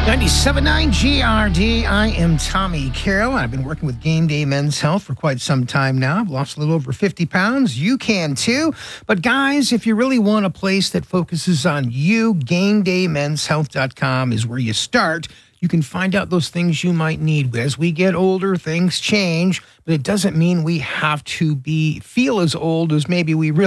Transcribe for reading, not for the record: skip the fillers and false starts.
97.9 GRD. I am Tommy Carroll. I've been working with Game Day Men's Health for quite some time now. I've lost a little over 50 pounds. You can too. But guys, if you really want a place that focuses on you, GameDayMen'sHealth.com is where you start. You can find out those things you might need. As we get older, things change, but it doesn't mean we have to feel as old as maybe we really